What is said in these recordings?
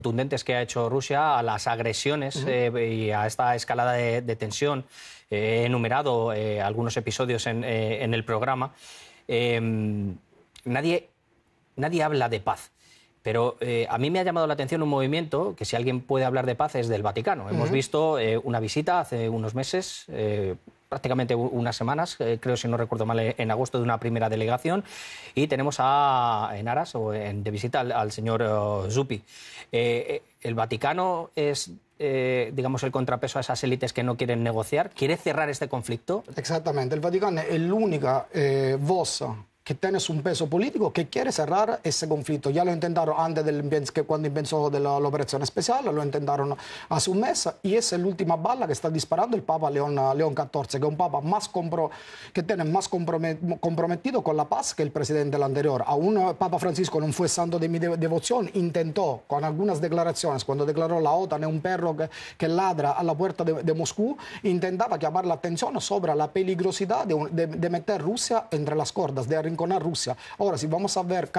contundentes que ha hecho Rusia a las agresiones y a esta escalada de tensión. He enumerado algunos episodios en el programa. Nadie habla de paz. Pero a mí me ha llamado la atención un movimiento que, si alguien puede hablar de paz, es del Vaticano. Hemos visto una visita hace unos meses, prácticamente unas semanas, creo, si no recuerdo mal, en agosto, de una primera delegación, y tenemos en aras o de visita al señor Zuppi. El Vaticano es, digamos, el contrapeso a esas élites que no quieren negociar. ¿Quiere cerrar este conflicto? Exactamente. El Vaticano es la única voz que tiene un peso político que quiere cerrar ese conflicto. Ya lo intentaron antes cuando empezó la operación especial, lo intentaron hace un mes, y es la última bala que está disparando el Papa León XIV, que es un Papa que tiene más comprometido con la paz que el presidente anterior. Aún Papa Francisco no fue santo de mi devoción, intentó con algunas declaraciones, cuando declaró la OTAN es un perro que ladra a la puerta de Moscú, intentaba llamar la atención sobre la peligrosidad de meter Rusia entre las cuerdas, de arrinconar Rusia. Ahora, si vamos a ver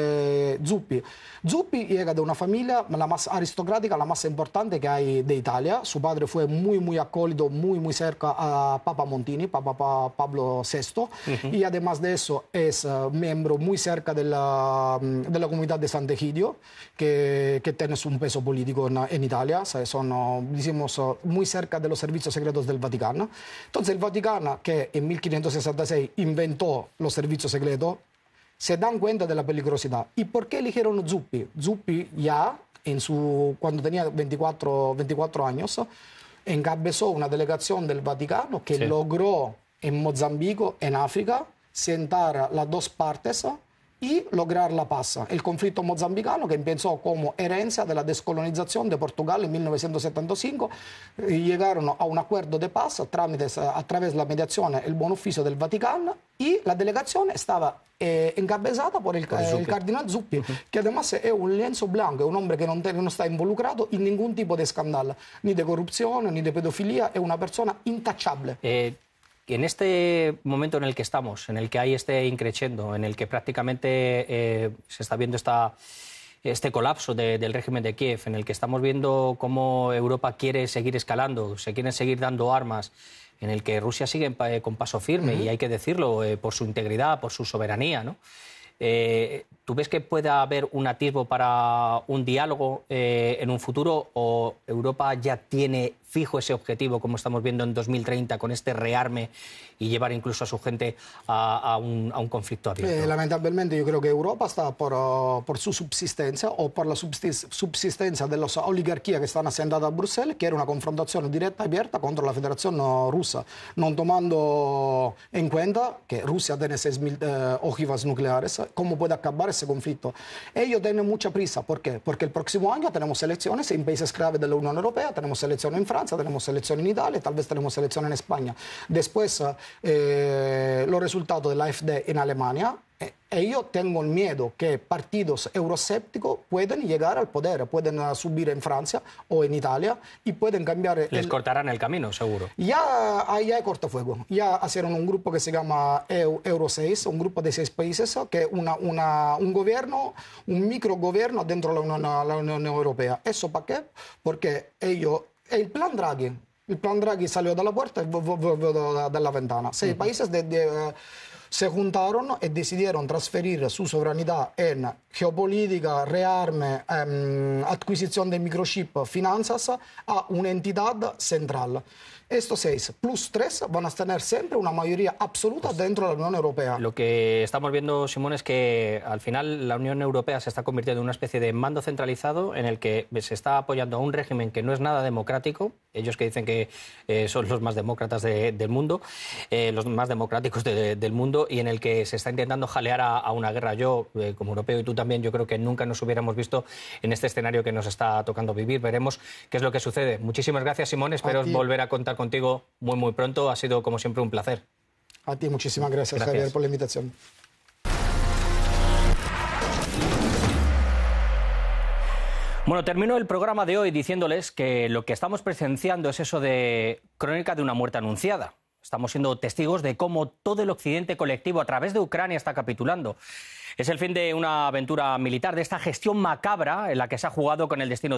Zuppi llega de una familia la más aristocrática, la más importante que hay de Italia. Su padre fue muy acólido, muy cerca a Papa Montini, Papa Pablo VI, y además de eso es miembro muy cerca de la comunidad de Sant'Egidio, que tiene un peso político en Italia. Son, decimos, muy cerca de los servicios secretos del Vaticano. Entonces, el Vaticano, que en 1566 inventó los servicios secretos, se dan cuenta de la peligrosidad. ¿Y por qué eligieron Zuppi? Zuppi ya, cuando tenía 24 años, encabezó una delegación del Vaticano que logró en Mozambique, en África, sentar las dos partes y lograr la paz. El conflicto mozambicano, que empezó como herencia de la descolonización de Portugal en 1975, llegaron a un acuerdo de paz a través de la mediación, el buen oficio del Vaticano, y la delegación estaba encabezada por el cardenal Zuppi, que además es un lienzo blanco, es un hombre que no está involucrado en ningún tipo de escándalo, ni de corrupción, ni de pedofilia, es una persona intachable. En este momento en el que estamos, en el que hay este increchendo, en el que prácticamente se está viendo este colapso del régimen de Kiev, en el que estamos viendo cómo Europa quiere seguir escalando, se quieren seguir dando armas, en el que Rusia sigue con paso firme, y hay que decirlo, por su integridad, por su soberanía, ¿no? ¿Tú ves que pueda haber un atisbo para un diálogo en un futuro, o Europa ya tiene fijo ese objetivo, como estamos viendo en 2030, con este rearme y llevar incluso a su gente a un conflicto abierto? Lamentablemente yo creo que Europa está por su subsistencia o por la subsistencia de las oligarquías que están asentadas a Bruselas, que era una confrontación directa y abierta contra la Federación Rusa, no tomando en cuenta que Rusia tiene 6.000 ojivas nucleares. ¿Cómo puede acabar ese conflicto? Ellos tienen mucha prisa. ¿Por qué? Porque el próximo año tenemos elecciones en países clave de la Unión Europea, tenemos elecciones en Francia, tenemos elecciones en Italia, tal vez tenemos elecciones en España. Después, los resultados de la AfD en Alemania. Yo tengo miedo que partidos euroscépticos pueden llegar al poder, pueden subir en Francia o en Italia y pueden cambiar... Les cortarán el camino, seguro. Ya hay cortafuego. Ya hicieron un grupo que se llama Euro 6, un grupo de 6 países, que es un gobierno, un microgobierno dentro de la Unión Europea. ¿Eso para qué? Porque el plan Draghi salió de la puerta y volvió de la ventana. 6 países se juntaron y decidieron transferir su soberanía en geopolítica, rearme, adquisición de microchip, finanzas, a una entidad central. Estos 6 plus 3 van a tener siempre una mayoría absoluta dentro de la Unión Europea. Lo que estamos viendo, Simón, es que al final la Unión Europea se está convirtiendo en una especie de mando centralizado en el que se está apoyando a un régimen que no es nada democrático. Ellos que dicen que son los más demócratas del mundo, los más democráticos del mundo, y en el que se está intentando jalear a una guerra. Yo, como europeo, y tú también, yo creo que nunca nos hubiéramos visto en este escenario que nos está tocando vivir. Veremos qué es lo que sucede. Muchísimas gracias, Simón. Espero volver a contar contigo muy pronto. Ha sido, como siempre, un placer. A ti, muchísimas gracias, Javier, por la invitación. Bueno, termino el programa de hoy diciéndoles que lo que estamos presenciando es eso de crónica de una muerte anunciada. Estamos siendo testigos de cómo todo el occidente colectivo a través de Ucrania está capitulando. Es el fin de una aventura militar, de esta gestión macabra en la que se ha jugado con el destino